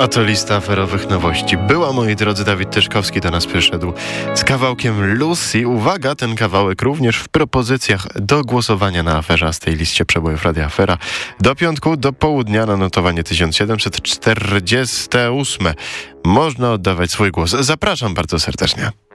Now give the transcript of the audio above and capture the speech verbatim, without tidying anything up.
Oto lista aferowych nowości. Była, moi drodzy, Dawid Tyszkowski do nas przyszedł z kawałkiem Lucy. Uwaga, ten kawałek również w propozycjach do głosowania na aferzastej liście przebojów Radia Afera. Do piątku, do południa na notowanie tysiąc siedemset czterdzieste ósme. Można oddawać swój głos. Zapraszam bardzo serdecznie.